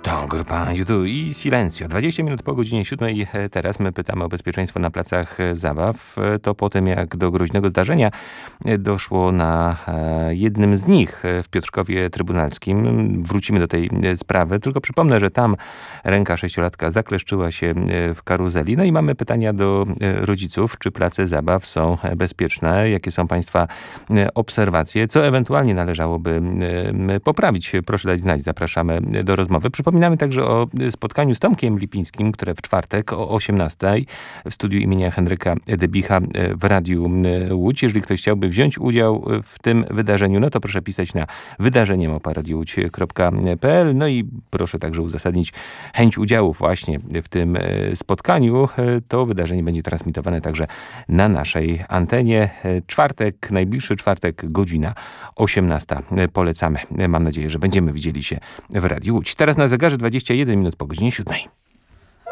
To grupa U2 i Silencio. 20 minut po godzinie 7. Teraz my pytamy o bezpieczeństwo na placach zabaw. To po tym, jak do groźnego zdarzenia doszło na jednym z nich w Piotrkowie Trybunalskim. Wrócimy do tej sprawy. Tylko przypomnę, że tam ręka sześciolatka zakleszczyła się w karuzeli. No i mamy pytania do rodziców, czy place zabaw są bezpieczne? Jakie są Państwa obserwacje? Co ewentualnie należałoby poprawić? Proszę dać znać. Zapraszamy do rozmowy. Przypominamy także o spotkaniu z Tomkiem Lipińskim, które w czwartek o 18:00 w studiu imienia Henryka Debicha w Radiu Łódź. Jeżeli ktoś chciałby wziąć udział w tym wydarzeniu, no to proszę pisać na wydarzenie@radiowódź.pl. No i proszę także uzasadnić chęć udziału właśnie w tym spotkaniu. To wydarzenie będzie transmitowane także na naszej antenie. Czwartek, najbliższy czwartek, godzina 18:00. Polecamy. Mam nadzieję, że będziemy widzieli się w Radiu Łódź. Teraz na zegarze 21 minut po godzinie 7.